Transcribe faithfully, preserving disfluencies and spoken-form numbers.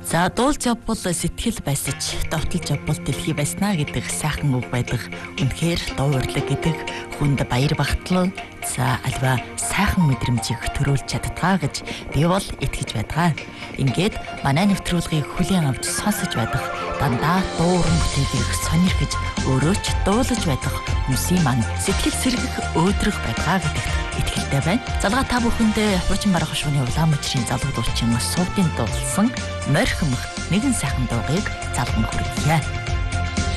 За дуулж явбал сэтгэл баясаж, довтолж явбал дэлхий байснаа гэдэг сайхан үг байдаг. Үнэхээр дуу урлаг гэдэг хүнд баяр багтлал, за альва сайхан мэдрэмжийг төрүүлж чаддгаа гэж би бол итгэж байдаг. Ингээд манай нэвтрүүлгийг хүлээн авч сонсож байдаг дандаа дуу уран бүтээлийг сонирхож өөрөө ч дуулаж байдаг хүмүүсийн маань сэтгэл сэргэх өөдрөг байдгаа гэдэгт итгэлтэй байна. Залгаа та бүхэндээ хуучин барах шууны улаан мөчрийн залуу дуучин Сувдын дуулсан Морхимх нэгэн сайхан дуугийг залган хүргье.